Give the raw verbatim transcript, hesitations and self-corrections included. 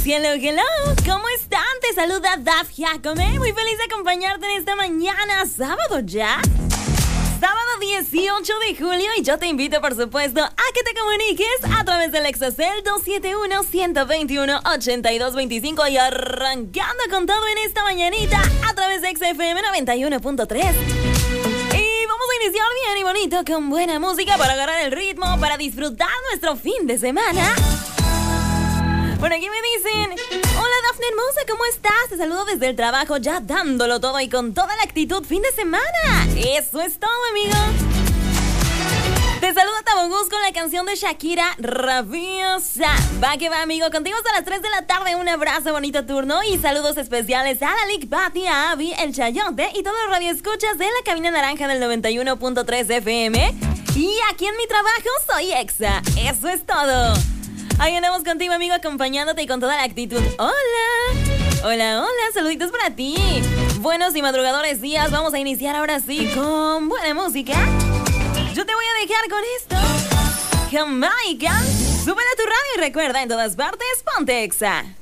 Hello, hello, ¿cómo están? Te saluda Daf Jacome, muy feliz de acompañarte en esta mañana, sábado ya. Sábado dieciocho de julio y yo te invito, por supuesto, a que te comuniques a través del Exocel dos siete uno, uno dos uno, ocho dos dos cinco y arrancando con todo en esta mañanita a través de X F M noventa y uno punto tres. Y vamos a iniciar bien y bonito con buena música para agarrar el ritmo, para disfrutar nuestro fin de semana. Por aquí me dicen, hola Dafne hermosa, ¿cómo estás? Te saludo desde el trabajo ya dándolo todo y con toda la actitud fin de semana. Eso es todo, amigo. Te saluda Tabogus con la canción de Shakira, Rabiosa. Va que va, amigo, contigo hasta las tres de la tarde. Un abrazo, bonito turno y saludos especiales a la Lick Patty, a Abby, el Chayote y todos los radioescuchas de la cabina naranja del noventa y uno punto tres F M. Y aquí en mi trabajo soy Exa. Eso es todo. Ahí andamos contigo, amigo, acompañándote y con toda la actitud. ¡Hola! Hola, hola, saluditos para ti. Buenos y madrugadores días. Vamos a iniciar ahora sí con buena música. Yo te voy a dejar con esto. Jamaica. Súbele a tu radio y recuerda, en todas partes, ponte Exa.